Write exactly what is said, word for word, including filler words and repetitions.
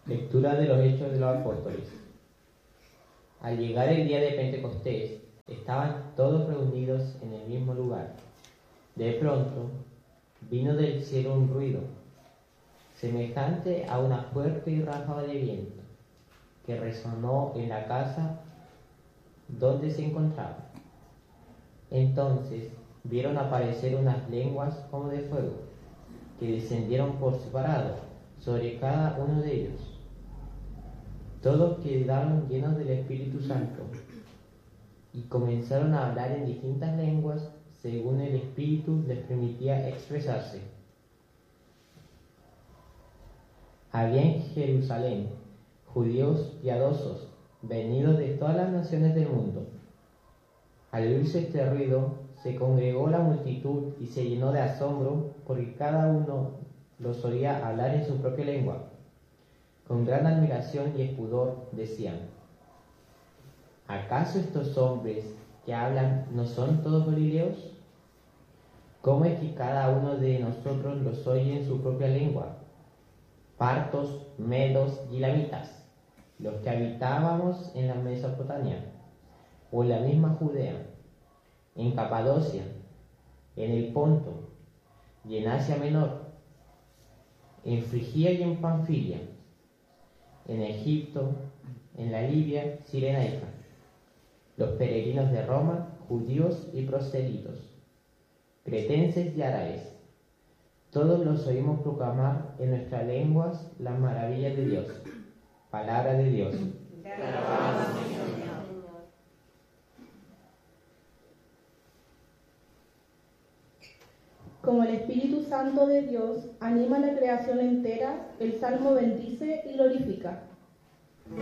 Lectura de los Hechos de los Apóstoles. Al llegar el día de Pentecostés, estaban todos reunidos en el mismo lugar. De pronto, vino del cielo un ruido, semejante a una fuerte ráfaga de viento, que resonó en la casa donde se encontraban. Entonces vieron aparecer unas lenguas como de fuego, que descendieron por separado sobre cada uno de ellos. Todos quedaron llenos del Espíritu Santo y comenzaron a hablar en distintas lenguas según el Espíritu les permitía expresarse. Había en Jerusalén judíos piadosos venidos de todas las naciones del mundo. Al oírse este ruido, se congregó la multitud y se llenó de asombro porque cada uno los oía hablar en su propia lengua. Con gran admiración y escudor decían: ¿acaso estos hombres que hablan no son todos galileos? ¿Cómo es que cada uno de nosotros los oye en su propia lengua? Partos, medos y elamitas, los que habitábamos en la Mesopotamia, o en la misma Judea, en Capadocia, en el Ponto y en Asia Menor, en Frigia y en Panfilia, en Egipto, en la Libia cirenaica, los peregrinos de Roma, judíos y proselitos, cretenses y árabes, todos los oímos proclamar en nuestras lenguas las maravillas de Dios. Palabra de Dios. Te alabamos, Señor. Como el Espíritu Santo de Dios anima la creación entera, el Salmo bendice y glorifica.